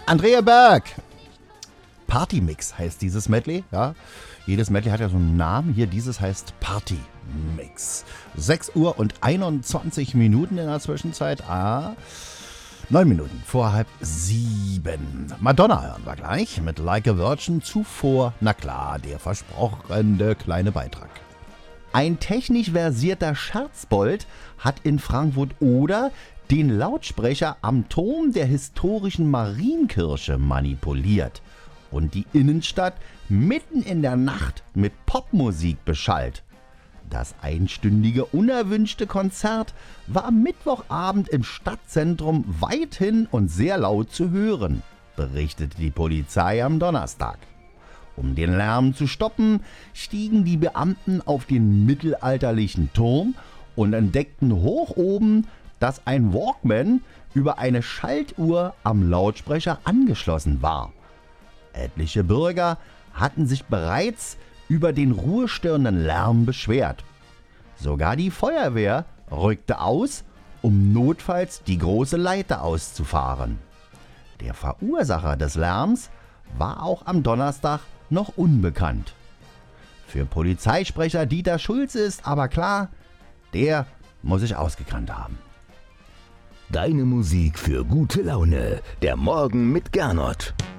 Andrea Berg. Partymix heißt dieses Medley, ja. Jedes Medley hat ja so einen Namen. Hier, dieses heißt Partymix. 6 Uhr und 21 Minuten in der Zwischenzeit. 9 Minuten vor 6:30. Madonna hören wir gleich mit Like a Virgin. Zuvor, na klar, der versprochene kleine Beitrag. Ein technisch versierter Scherzbold hat in Frankfurt-Oder den Lautsprecher am Turm der historischen Marienkirche manipuliert und die Innenstadt mitten in der Nacht mit Popmusik beschallt. Das einstündige unerwünschte Konzert war am Mittwochabend im Stadtzentrum weithin und sehr laut zu hören, berichtete die Polizei am Donnerstag. Um den Lärm zu stoppen, stiegen die Beamten auf den mittelalterlichen Turm und entdeckten hoch oben, dass ein Walkman über eine Schaltuhr am Lautsprecher angeschlossen war. Etliche Bürger hatten sich bereits über den ruhestörenden Lärm beschwert. Sogar die Feuerwehr rückte aus, um notfalls die große Leiter auszufahren. Der Verursacher des Lärms war auch am Donnerstag noch unbekannt. Für Polizeisprecher Dieter Schulze ist aber klar, der muss sich ausgekannt haben. Deine Musik für gute Laune. Der Morgen mit Gernot.